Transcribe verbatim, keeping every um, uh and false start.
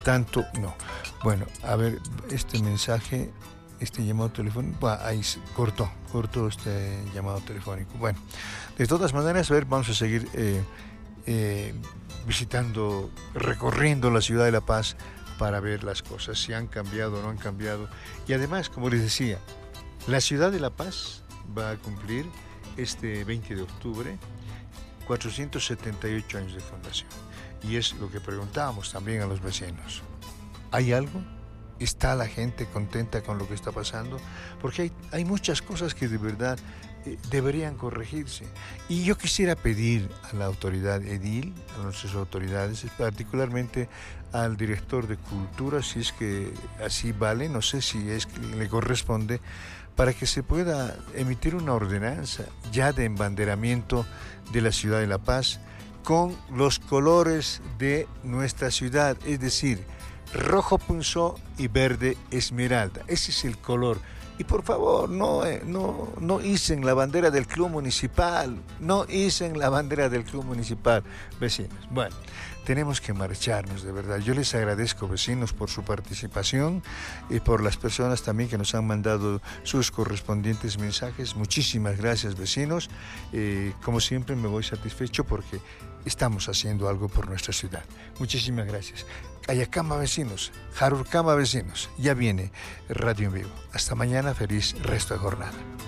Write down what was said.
Tanto, no. Bueno, a ver, este mensaje, este llamado telefónico, bah, ahí se cortó, cortó este llamado telefónico. Bueno, de todas maneras, a ver, vamos a seguir eh, eh, visitando, recorriendo la ciudad de La Paz para ver las cosas, si han cambiado o no han cambiado. Y además, como les decía, la ciudad de La Paz va a cumplir este veinte de octubre cuatrocientos setenta y ocho años de fundación. Y es lo que preguntábamos también a los vecinos. ¿Hay algo? ¿Está la gente contenta con lo que está pasando? Porque hay, hay muchas cosas que de verdad eh, deberían corregirse. Y yo quisiera pedir a la autoridad edil, a nuestras autoridades, particularmente al director de Cultura, si es que así vale, no sé si es que le corresponde, para que se pueda emitir una ordenanza ya de embanderamiento de la ciudad de La Paz con los colores de nuestra ciudad, es decir, rojo punzó y verde esmeralda. Ese es el color. Y por favor, no, no, no hicen la bandera del club municipal, no hicen la bandera del club municipal, vecinos. Bueno, tenemos que marcharnos, de verdad. Yo les agradezco, vecinos, por su participación y por las personas también que nos han mandado sus correspondientes mensajes. Muchísimas gracias, vecinos. Eh, como siempre, me voy satisfecho porque estamos haciendo algo por nuestra ciudad. Muchísimas gracias. Ayacama, vecinos, Jarurcama, vecinos, ya viene Radio en Vivo. Hasta mañana, feliz resto de jornada.